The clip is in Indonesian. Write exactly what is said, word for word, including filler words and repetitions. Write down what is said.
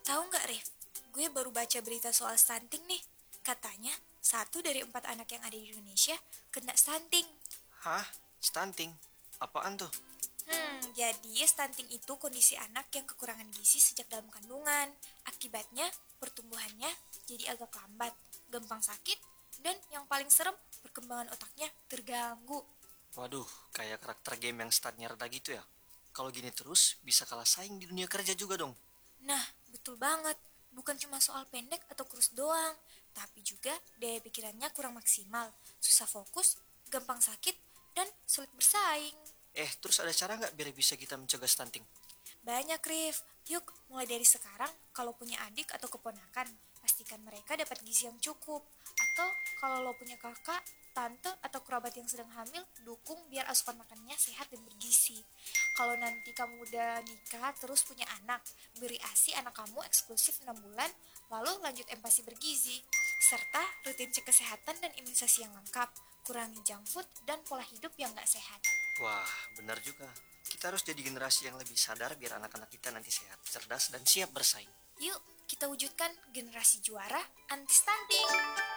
Tahu nggak, Rif? Gue baru baca berita soal stunting nih. Katanya, satu dari empat anak yang ada di Indonesia kena stunting. Hah? Stunting? Apaan tuh? Hmm, jadi stunting itu kondisi anak yang kekurangan gizi sejak dalam kandungan. Akibatnya, pertumbuhannya jadi agak lambat, gampang sakit, dan yang paling serem, perkembangan otaknya terganggu. Waduh, kayak karakter game yang statnya reda gitu ya. Kalau gini terus, bisa kalah saing di dunia kerja juga dong. Nah, betul banget. Bukan cuma soal pendek atau kurus doang, tapi juga daya pikirannya kurang maksimal, susah fokus, gampang sakit, dan sulit bersaing. Eh, terus ada cara nggak biar bisa kita mencegah stunting? Banyak, Rif. Yuk, mulai dari sekarang, kalau punya adik atau keponakan, pastikan mereka dapat gizi yang cukup. Atau kalau lo punya kakak, tante, atau kerabat yang sedang hamil, dukung biar asupan makannya sehat dan bergizi. Kalau nanti kamu udah nikah terus punya anak, beri ASI anak kamu eksklusif enam bulan, lalu lanjut empasi bergizi. Serta rutin cek kesehatan dan imunisasi yang lengkap, kurangi junk food dan pola hidup yang gak sehat. Wah, benar juga. Kita harus jadi generasi yang lebih sadar biar anak-anak kita nanti sehat, cerdas, dan siap bersaing. Yuk, kita wujudkan generasi juara anti stunting.